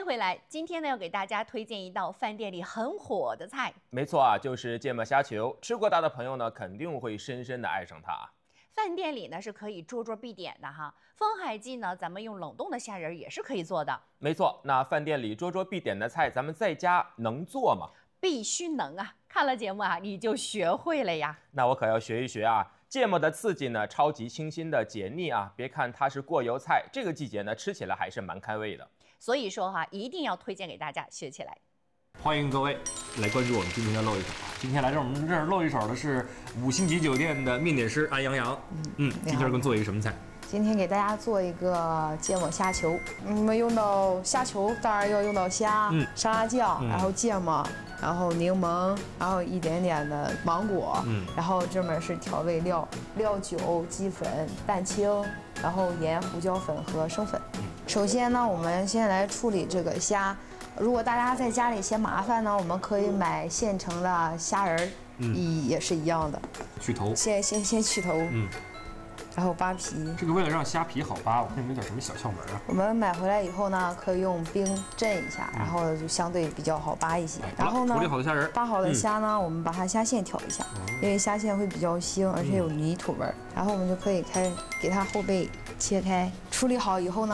回来，今天呢要给大家推荐一道饭店里很火的菜。 没错啊，就是芥末虾球。吃过它的朋友呢，肯定会深深的爱上它。 饭店里呢是可以桌桌必点的哈。风海记呢，咱们用冷冻的虾仁也是可以做的。 没错，那饭店里桌桌必点的菜，咱们在家能做吗？ 必须能啊！看了节目啊，你就学会了呀。 那我可要学一学啊！芥末的刺激呢，超级清新的解腻啊！别看它是过油菜，这个季节呢，吃起来还是蛮开胃的。 所以说哈，一定要推荐给大家学起来。 欢迎各位来关注我们今天的露一手啊！今天来我们这儿露一手的是5星级酒店的面点师安洋洋。今天给我们做一个什么菜？ 今天给大家做一个芥末虾球。我们用到虾球，当然要用到虾、沙拉酱，然后芥末，然后柠檬，然后一点点的芒果，然后这面是调味料，料酒、鸡粉、蛋清，然后盐、胡椒粉和生粉。首先呢，我们先来处理这个虾。如果大家在家里嫌麻烦呢，我们可以买现成的虾仁儿，也是一样的。 去头。先去头。然后扒皮， 这个为了让虾皮好扒，我看有没有点什么小窍门啊？ 我们买回来以后呢，可以用冰镇一下，然后就相对比较好扒一些。然后呢， 处理好的虾仁， 扒好的虾呢，我们把它虾线挑一下，因为虾线会比较腥，而且有泥土味儿。然后我们就可以给它后背切开。处理好以后呢，